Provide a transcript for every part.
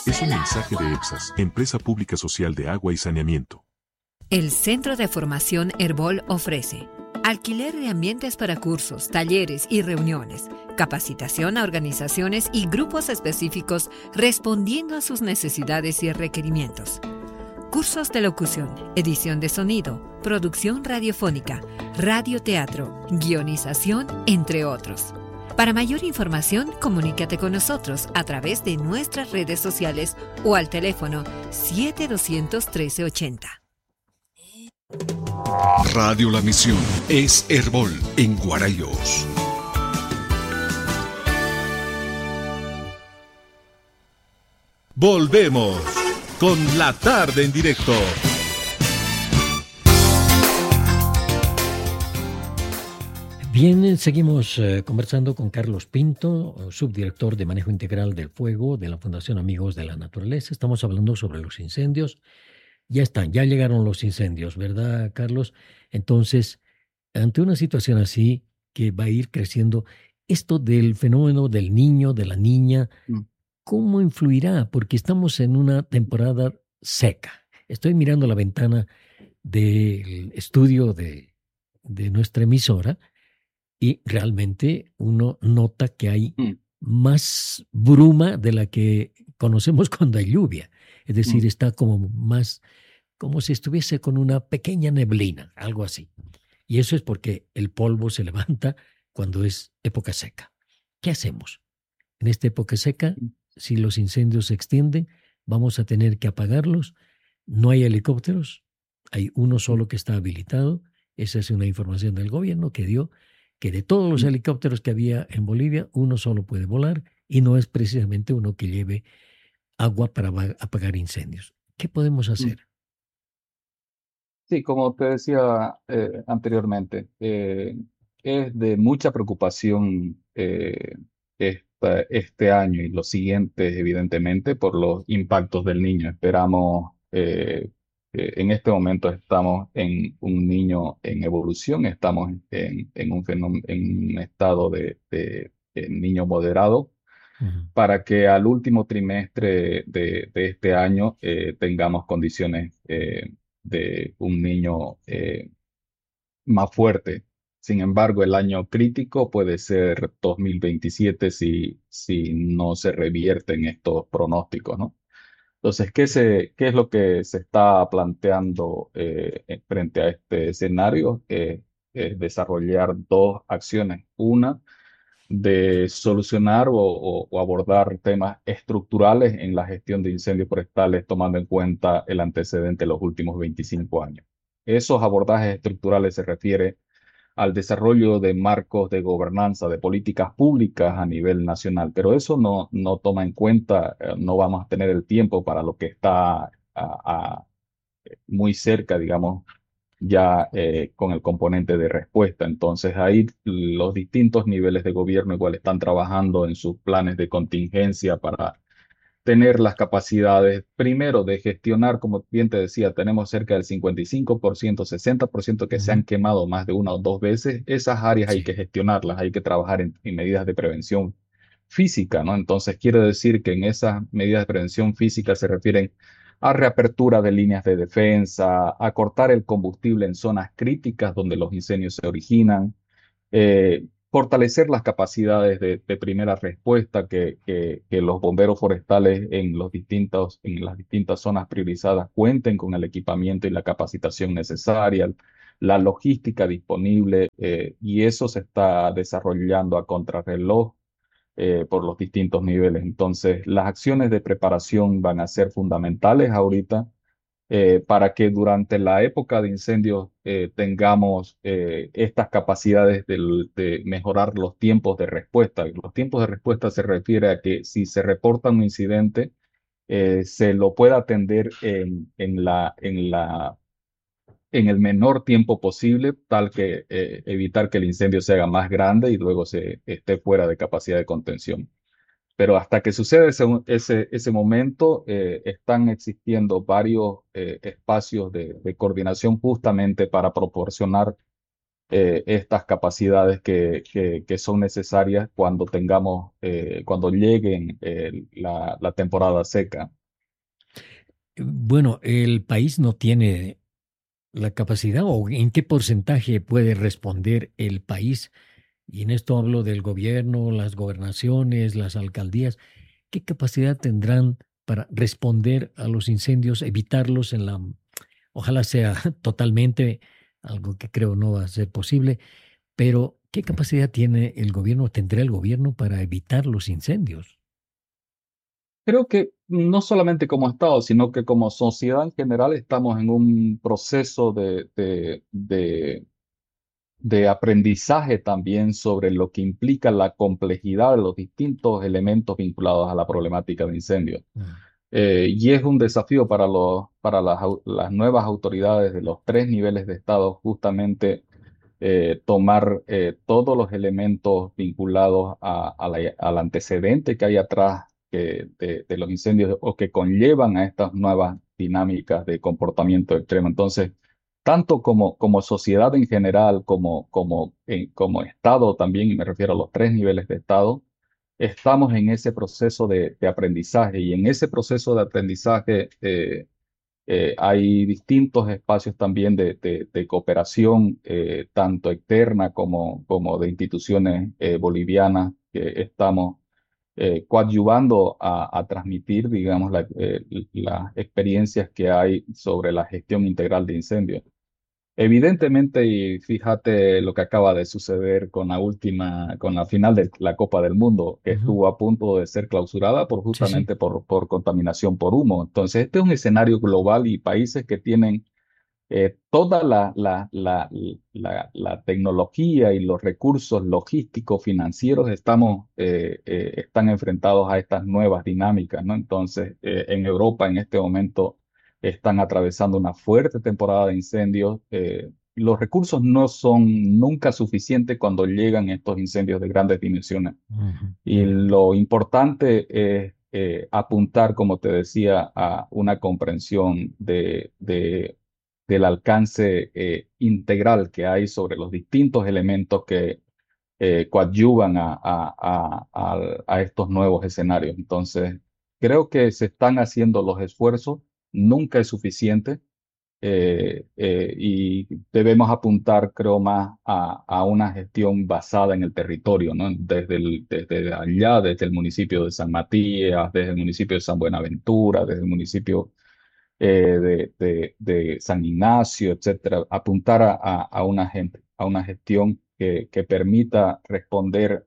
Es un mensaje de EPSAS, Empresa Pública Social de Agua y Saneamiento. El Centro de Formación Herbol ofrece alquiler de ambientes para cursos, talleres y reuniones, capacitación a organizaciones y grupos específicos respondiendo a sus necesidades y requerimientos. Cursos de locución, edición de sonido, producción radiofónica, radioteatro, guionización, entre otros. Para mayor información, comunícate con nosotros a través de nuestras redes sociales o al teléfono 7200-1380. Radio La Misión es Herbol en Guarayos. Volvemos con La Tarde en Directo. Bien, seguimos conversando con Carlos Pinto, subdirector de Manejo Integral del Fuego de la Fundación Amigos de la Naturaleza. Estamos hablando sobre los incendios. Ya llegaron los incendios, ¿verdad, Carlos? Entonces, ante una situación así que va a ir creciendo, esto del fenómeno del niño, de la niña, ¿cómo influirá? Porque estamos en una temporada seca. Estoy mirando la ventana del estudio de nuestra emisora y realmente uno nota que hay más bruma de la que conocemos cuando hay lluvia. Es decir, está como más, como si estuviese con una pequeña neblina, algo así. Y eso es porque el polvo se levanta cuando es época seca. ¿Qué hacemos? En esta época seca, si los incendios se extienden, vamos a tener que apagarlos. No hay helicópteros, hay uno solo que está habilitado. Esa es una información del gobierno que dio que de todos los helicópteros que había en Bolivia, uno solo puede volar y no es precisamente uno que lleve agua para apagar incendios. ¿Qué podemos hacer? Sí, como te decía anteriormente, es de mucha preocupación este año y los siguientes, evidentemente, por los impactos del niño. Esperamos, en este momento estamos en un niño en evolución, estamos en un estado de niño moderado, para que al último trimestre de este año tengamos condiciones de un niño más fuerte. Sin embargo, el año crítico puede ser 2027 si no se revierten estos pronósticos, ¿no? Entonces, ¿qué es lo que se está planteando frente a este escenario? Desarrollar dos acciones. Una, de solucionar o abordar temas estructurales en la gestión de incendios forestales, tomando en cuenta el antecedente de los últimos 25 años. Esos abordajes estructurales se refieren al desarrollo de marcos de gobernanza, de políticas públicas a nivel nacional, pero eso no toma en cuenta, no vamos a tener el tiempo para lo que está muy cerca, digamos, ya con el componente de respuesta. Entonces ahí los distintos niveles de gobierno igual están trabajando en sus planes de contingencia para tener las capacidades, primero, de gestionar, como bien te decía, tenemos cerca del 55%, 60% que se han quemado más de una o dos veces. Esas áreas hay que gestionarlas, hay que trabajar en medidas de prevención física, ¿no? Entonces quiere decir que en esas medidas de prevención física se refieren a reapertura de líneas de defensa, a cortar el combustible en zonas críticas donde los incendios se originan, fortalecer las capacidades de primera respuesta que los bomberos forestales en las distintas zonas priorizadas cuenten con el equipamiento y la capacitación necesaria, la logística disponible, y eso se está desarrollando a contrarreloj por los distintos niveles. Entonces, las acciones de preparación van a ser fundamentales ahorita para que durante la época de incendios tengamos estas capacidades de mejorar los tiempos de respuesta. Los tiempos de respuesta se refiere a que si se reporta un incidente, se lo pueda atender en el menor tiempo posible, tal que evitar que el incendio se haga más grande y luego se esté fuera de capacidad de contención. Pero hasta que suceda ese momento, están existiendo varios espacios de coordinación justamente para proporcionar estas capacidades que son necesarias cuando cuando lleguen la temporada seca. Bueno, el país no tiene la capacidad o en qué porcentaje puede responder el país. Y en esto hablo del gobierno, las gobernaciones, las alcaldías. ¿Qué capacidad tendrán para responder a los incendios, evitarlos ojalá sea totalmente, algo que creo no va a ser posible, pero ¿qué capacidad tiene el gobierno, tendrá el gobierno para evitar los incendios? Creo que no solamente como Estado, sino que como sociedad en general estamos en un proceso de aprendizaje también sobre lo que implica la complejidad de los distintos elementos vinculados a la problemática de incendios. Mm. Y es un desafío para las nuevas autoridades de los tres niveles de Estado justamente tomar todos los elementos vinculados al antecedente que hay atrás de los incendios o que conllevan a estas nuevas dinámicas de comportamiento extremo. Entonces, tanto como sociedad en general, como Estado también, y me refiero a los tres niveles de Estado, estamos en ese proceso de aprendizaje y en ese proceso de aprendizaje hay distintos espacios también de cooperación, tanto externa como de instituciones bolivianas que estamos coadyuvando a transmitir, digamos, las experiencias que hay sobre la gestión integral de incendios. Evidentemente, y fíjate lo que acaba de suceder con la final de la Copa del Mundo, que Ujú. estuvo a punto de ser clausurada Sí, sí. justamente por contaminación por humo. Entonces, este es un escenario global y países que tienen toda la tecnología y los recursos logísticos, financieros, están enfrentados a estas nuevas dinámicas, ¿no? Entonces, en Europa en este momento están atravesando una fuerte temporada de incendios. Los recursos no son nunca suficientes cuando llegan estos incendios de grandes dimensiones. Ujú, Y ujú. lo importante es apuntar, como te decía, a una comprensión del alcance integral que hay sobre los distintos elementos que coadyuvan a estos nuevos escenarios. Entonces, creo que se están haciendo los esfuerzos, nunca es suficiente y debemos apuntar, creo, más a una gestión basada en el territorio, ¿no? Desde allá, desde el municipio de San Matías, desde el municipio de San Buenaventura, desde el municipio de San Ignacio, etcétera, apuntar a una gestión que permita responder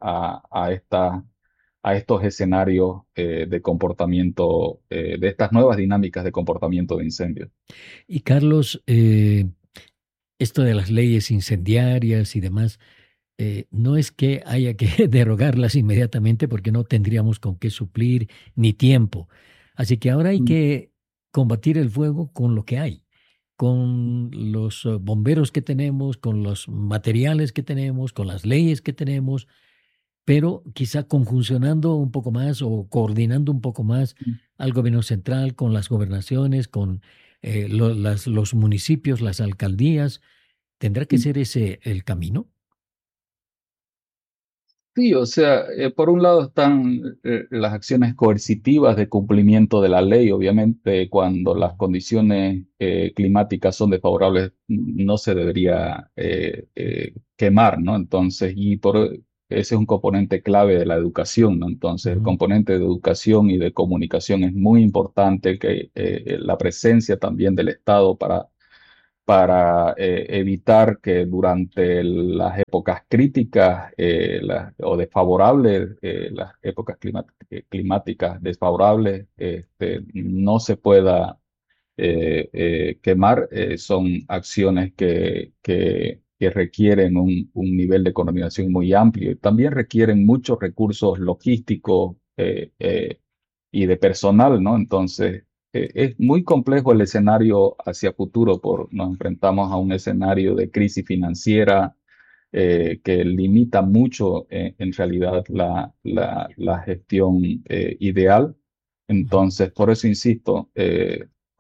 a estos escenarios de comportamiento, de estas nuevas dinámicas de comportamiento de incendios. Y Carlos, esto de las leyes incendiarias y demás, no es que haya que derogarlas inmediatamente porque no tendríamos con qué suplir ni tiempo. Así que ahora hay que combatir el fuego con lo que hay, con los bomberos que tenemos, con los materiales que tenemos, con las leyes que tenemos, pero quizá conjuncionando un poco más o coordinando un poco más al gobierno central, con las gobernaciones, con los municipios, las alcaldías. ¿Tendrá que ser ese el camino? Sí, o sea, por un lado están las acciones coercitivas de cumplimiento de la ley. Obviamente, cuando las condiciones climáticas son desfavorables, no se debería quemar, ¿no? Entonces, ese es un componente clave de la educación, ¿no? Entonces, el Ujú. componente de educación y de comunicación es muy importante, que la presencia también del Estado para evitar que durante las épocas críticas o desfavorables, las épocas climáticas desfavorables, no se pueda quemar. Son acciones que requieren un nivel de coordinación muy amplio y también requieren muchos recursos logísticos y de personal, ¿no? Entonces, es muy complejo el escenario hacia futuro, nos enfrentamos a un escenario de crisis financiera que limita mucho en realidad la gestión ideal. Ujú. Entonces, por eso insisto,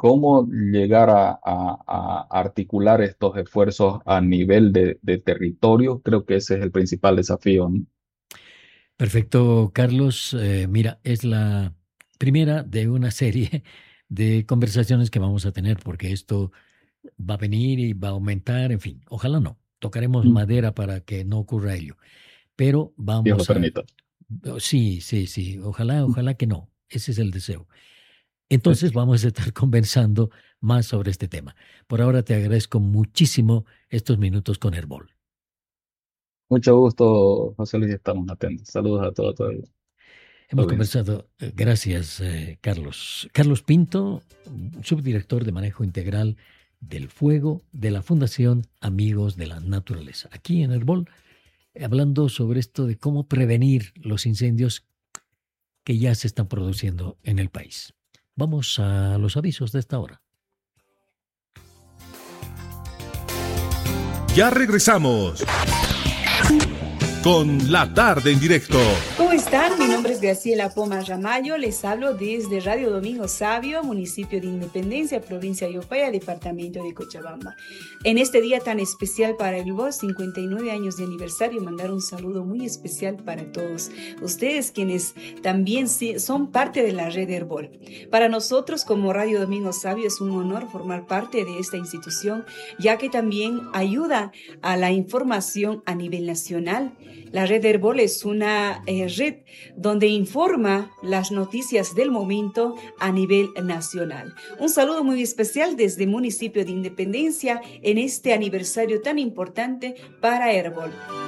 cómo llegar a articular estos esfuerzos a nivel de territorio, creo que ese es el principal desafío, ¿no? Perfecto, Carlos. Mira, es la primera de una serie de conversaciones que vamos a tener, porque esto va a venir y va a aumentar, en fin, ojalá no. Tocaremos Mm. madera para que no ocurra ello. Pero Dios lo vamos a... permita. Sí, sí, sí, ojalá que no. Ese es el deseo. Entonces vamos a estar conversando más sobre este tema. Por ahora te agradezco muchísimo estos minutos con Herbol. Mucho gusto, José Luis, estamos atentos. Saludos a toda la Hemos audiencia. conversado, gracias Carlos. Carlos Pinto, subdirector de manejo integral del fuego de la Fundación Amigos de la Naturaleza. Aquí en Herbol, hablando sobre esto de cómo prevenir los incendios que ya se están produciendo en el país. Vamos a los avisos de esta hora. Ya regresamos con La Tarde en Directo. ¿Cómo están? Mi nombre es Graciela Poma Ramallo. Les hablo desde Radio Domingo Sabio, municipio de Independencia, provincia de Upaya, departamento de Cochabamba. En este día tan especial para Herbol, 59 años de aniversario, mandar un saludo muy especial para todos ustedes, quienes también son parte de la red Herbol. Para nosotros, como Radio Domingo Sabio, es un honor formar parte de esta institución, ya que también ayuda a la información a nivel nacional. La red Herbol es una red donde informa las noticias del momento a nivel nacional. Un saludo muy especial desde el municipio de Independencia en este aniversario tan importante para Herbol.